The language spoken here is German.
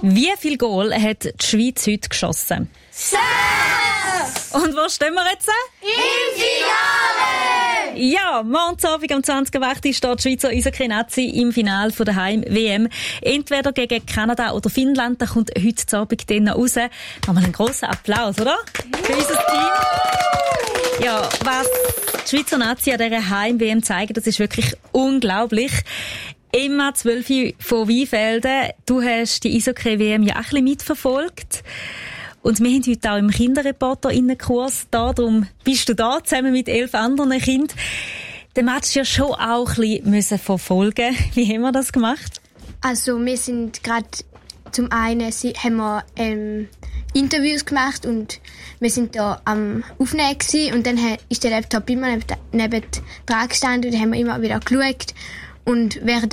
Wie viel Goal hat die Schweiz heute geschossen? 6! Und wo stehen wir jetzt? Im Finale! Ja, morgen Abend am 20.08. steht die Schweizer Eishockey-Nazi im Finale von der Heim-WM. Entweder gegen Kanada oder Finnland. Da kommt heute Abend dann raus. Nochmal einen grossen Applaus, oder? Für unser Team. Ja, was die Schweizer Nazi an dieser Heim-WM zeigen, das ist wirklich unglaublich. Emma 12 von Weinfelden, du hast die Eishockey-WM ja auch ein bisschen mitverfolgt. Und wir haben heute auch im Kinderreporter-Innenkurs da, darum bist du da, zusammen mit 11 anderen Kindern. Den Match ja schon auch ein bisschen verfolgen. Wie haben wir das gemacht? Also wir sind gerade zum einen haben wir Interviews gemacht und wir sind da am Aufnehmen gewesen, und dann ist der Laptop immer neben dran gestanden und dann haben wir immer wieder geschaut. Und während